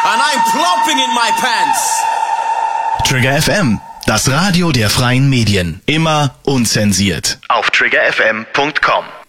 And I'm plopping in my pants. Trigger FM, das Radio der freien Medien. Immer unzensiert. Auf triggerfm.com.